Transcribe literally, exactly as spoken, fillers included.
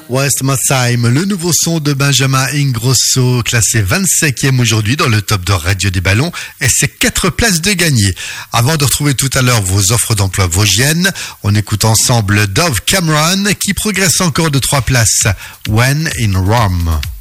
West Time, le nouveau son de Benjamin Ingrosso, classé vingt-cinquième aujourd'hui dans le top de Radio des Ballons, et c'est quatre places de gagner. Avant de retrouver tout à l'heure vos offres d'emploi vosgiennes, on écoute ensemble Dove Cameron qui progresse encore de trois places. When in Rome.